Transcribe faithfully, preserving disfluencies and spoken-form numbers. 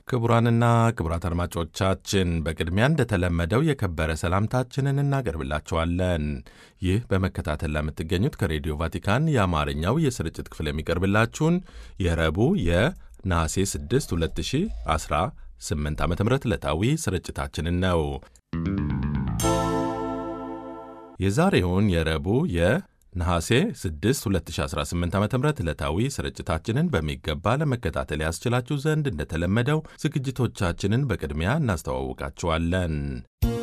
ክቡራንና ክቡራት አድማጮቻችን በቅድሚያ እንደተለመደው የከበረ ሰላምታችንን እናቀርብላችኋለን። ይህ በመከታተል ለምትገኙት ከሬዲዮ ቫቲካን የአማርኛው የስርጭት ክፍል የሚቀርብላችሁን የረቡዕ የነሐሴ ስድስት ሁለት ሺህ አስራ ስምንት ዓመተ ምህረት ዕለታዊ ስርጭታችንን ነው። የዛሬውን የረቡዕ የነሐሴ ስድስት ሁለት ሺህ አስራ ስምንት ዓመተ ምህረት ዕለታዊ ስርጭታችንን በሚገባ ለመከታተል ያስችላችሁ ዘንድ እንደተለመደው ዝግጅቶቻችንን በቅድሚያ እናስተዋውቃችኋለን።